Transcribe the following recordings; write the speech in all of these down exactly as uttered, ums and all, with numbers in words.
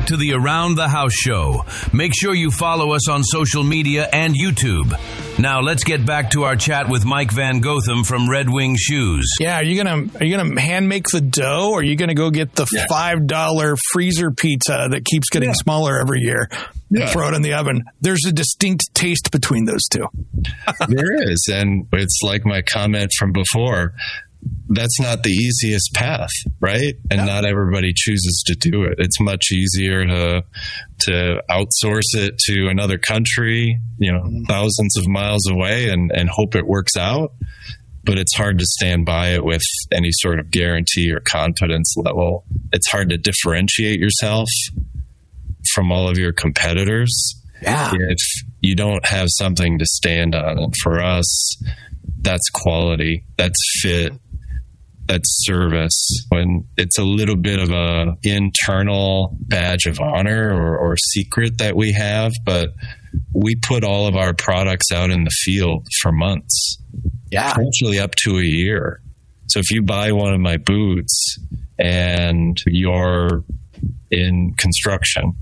to the Around the House show. Make sure you follow us on social media and YouTube. Now let's get back to our chat with Mike Van Gotham from Red Wing Shoes. Yeah, are you gonna are you gonna hand make the dough, or are you gonna go get the yeah. five dollar freezer pizza that keeps getting yeah. smaller every year and yeah. throw it in the oven? There's a distinct taste between those two. There is, and it's like my comment from before. That's not the easiest path, right? And yeah. not everybody chooses to do it. It's much easier to to outsource it to another country, you know, mm-hmm. thousands of miles away, and, and hope it works out. But it's hard to stand by it with any sort of guarantee or confidence level. It's hard to differentiate yourself from all of your competitors yeah. if you don't have something to stand on. And for us, that's quality, that's fit, that's service. When it's a little bit of a internal badge of honor or, or secret that we have, but we put all of our products out in the field for months, yeah, potentially up to a year. So if you buy one of my boots and you're in construction,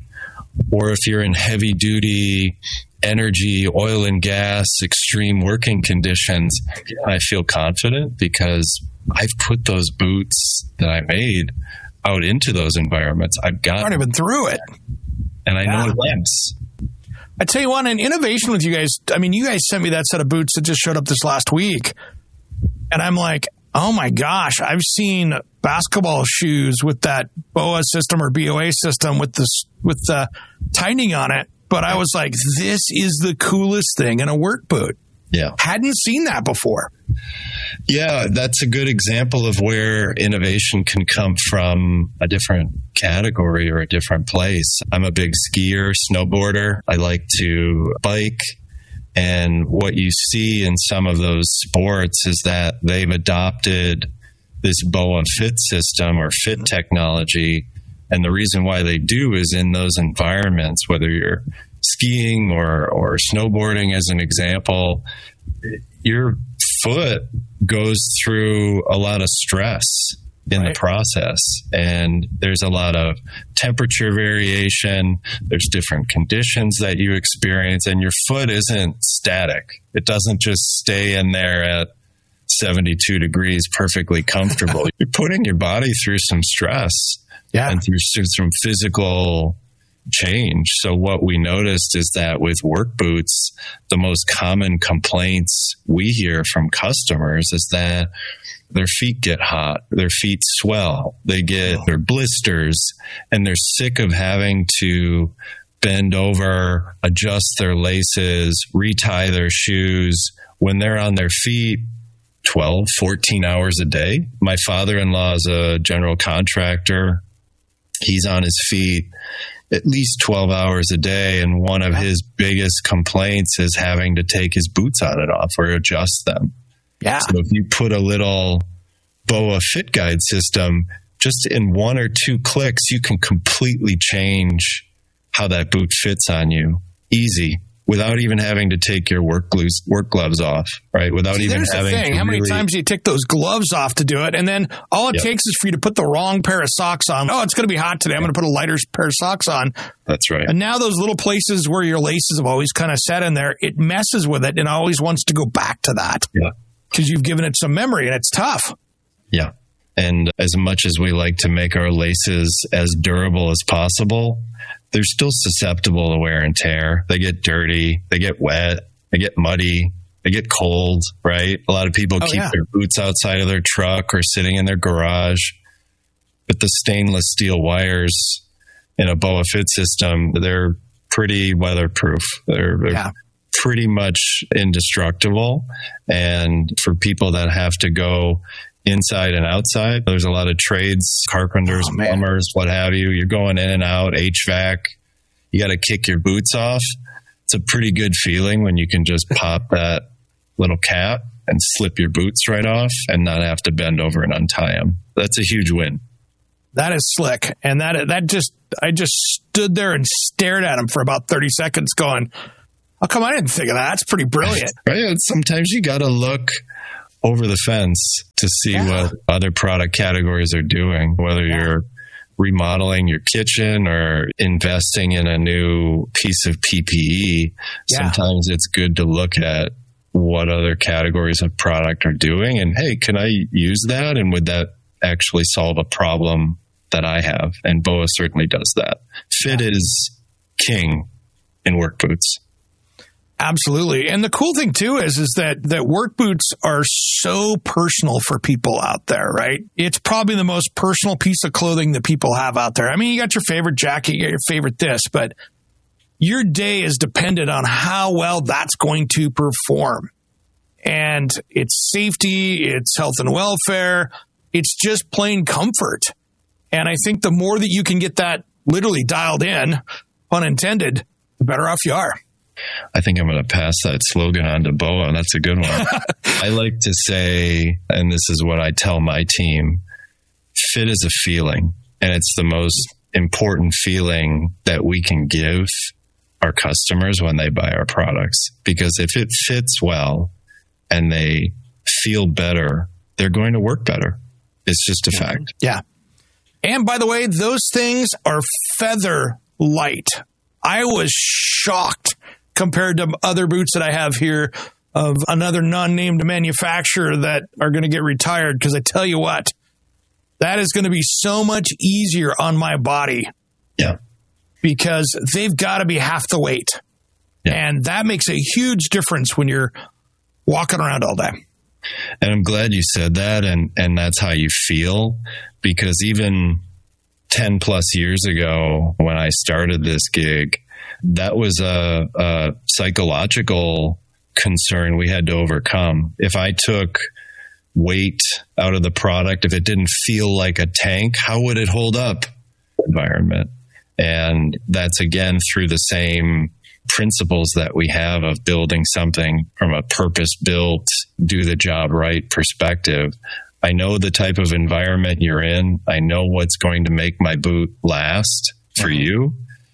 or if you're in heavy duty energy, oil and gas, extreme working conditions, I feel confident because I've put those boots that I made out into those environments. I've got I've been through it. And I yeah. know it lamps. I tell you what, an innovation with you guys. I mean, you guys sent me that set of boots that just showed up this last week. And I'm like, oh my gosh, I've seen basketball shoes with that B O A system or B O A system with this with the tightening on it. But I was like, this is the coolest thing in a work boot. Yeah. Hadn't seen that before. Yeah, that's a good example of where innovation can come from a different category or a different place. I'm a big skier, snowboarder. I like to bike. And what you see in some of those sports is that they've adopted this B O A fit system or fit technology. And the reason why they do is in those environments, whether you're skiing or, or snowboarding as an example, your foot goes through a lot of stress in right. the process. And there's a lot of temperature variation. There's different conditions that you experience, and your foot isn't static. It doesn't just stay in there at seventy-two degrees perfectly comfortable. You're putting your body through some stress yeah. and through some physical change. So what we noticed is that with work boots, the most common complaints we hear from customers is that their feet get hot, their feet swell, they get their blisters, and they're sick of having to bend over, adjust their laces, retie their shoes when they're on their feet twelve, fourteen hours a day. My father-in-law is a general contractor. He's on his feet at least twelve hours a day, and one of his biggest complaints is having to take his boots on and off or adjust them. Yeah. So if you put a little B O A Fit Guide system, just in one or two clicks, you can completely change how that boot fits on you. Easy. Without even having to take your work gloves, work gloves off, right? Without See, even there's having the thing. to How many really... times do you take those gloves off to do it? And then all it yep. takes is for you to put the wrong pair of socks on. Oh, it's going to be hot today. I'm going to put a lighter pair of socks on. That's right. And now those little places where your laces have always kind of set in there, it messes with it and always wants to go back to that. Yeah. Because you've given it some memory and it's tough. Yeah. And as much as we like to make our laces as durable as possible, they're still susceptible to wear and tear. They get dirty, they get wet, they get muddy, they get cold, right? A lot of people oh, keep yeah. their boots outside of their truck or sitting in their garage. But the stainless steel wires in a B O A Fit system, they're pretty weatherproof. They're, they're yeah. pretty much indestructible. And for people that have to go inside and outside, there's a lot of trades, carpenters, oh, plumbers, what have you. You're going in and out, H V A C. You got to kick your boots off. It's a pretty good feeling when you can just pop that little cap and slip your boots right off and not have to bend over and untie them. That's a huge win. That is slick. And that that just, I just stood there and stared at him for about thirty seconds going, how come I didn't think of that? That's pretty brilliant. Right? Sometimes you got to look over the fence to see yeah. what other product categories are doing, whether yeah. you're remodeling your kitchen or investing in a new piece of P P E, yeah. sometimes it's good to look at what other categories of product are doing. And hey, can I use that? And would that actually solve a problem that I have? And B O A certainly does that. Fit is king in work boots. Absolutely. And the cool thing too is, is that, that work boots are so personal for people out there, right? It's probably the most personal piece of clothing that people have out there. I mean, you got your favorite jacket, you got your favorite this, but your day is dependent on how well that's going to perform. And it's safety, it's health and welfare, it's just plain comfort. And I think the more that you can get that literally dialed in, pun intended, the better off you are. I think I'm going to pass that slogan on to B O A. That's a good one. I like to say, and this is what I tell my team, fit is a feeling. And it's the most important feeling that we can give our customers when they buy our products. Because if it fits well and they feel better, they're going to work better. It's just a fact. Yeah. And by the way, those things are feather light. I was shocked compared to other boots that I have here of another non-named manufacturer that are going to get retired. Because I tell you what, that is going to be so much easier on my body. Yeah. Because they've got to be half the weight. Yeah. And that makes a huge difference when you're walking around all day. And I'm glad you said that. And, and that's how you feel. Because even ten plus years ago, when I started this gig, that was a, a psychological concern we had to overcome. If I took weight out of the product, if it didn't feel like a tank, how would it hold up environment? And that's again through the same principles that we have of building something from a purpose-built, do the job right perspective. I know the type of environment you're in. I know what's going to make my boot last for you.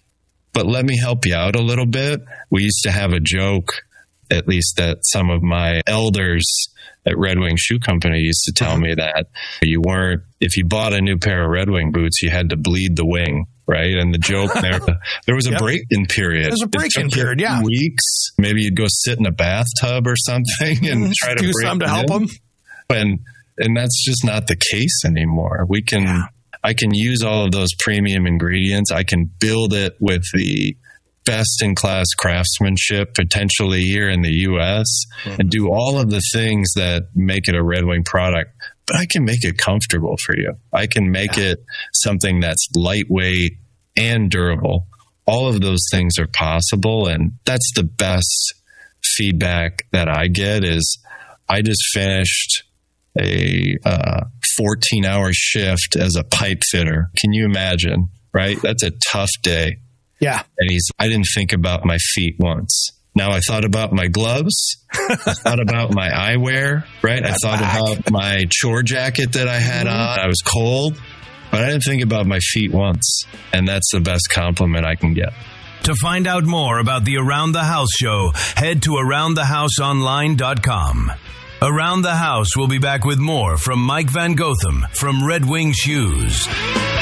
But let me help you out a little bit. We used to have a joke, at least that some of my elders at Red Wing Shoe Company used to tell me that you weren't, if you bought a new pair of Red Wing boots, you had to bleed the wing, right? And the joke there, there was a yep. break-in period. There was a break-in period, yeah. Weeks, maybe you'd go sit in a bathtub or something and try to do break something to help in. them. And and that's just not the case anymore. We can. Yeah. I can use all of those premium ingredients. I can build it with the best-in-class craftsmanship, potentially here in the U S, mm-hmm. and do all of the things that make it a Red Wing product. But I can make it comfortable for you. I can make yeah. it something that's lightweight and durable. All of those things are possible, and that's the best feedback that I get is I just finished a uh, fourteen-hour shift as a pipe fitter. Can you imagine, right? That's a tough day. Yeah. And he's, I didn't think about my feet once. Now I thought about my gloves. I thought about my eyewear, right? That's I thought back. about my chore jacket that I had mm-hmm. on. I was cold, but I didn't think about my feet once. And that's the best compliment I can get. To find out more about the Around the House show, head to around the house online dot com. Around the House will be back with more from Mike Van Gotham from Red Wing Shoes.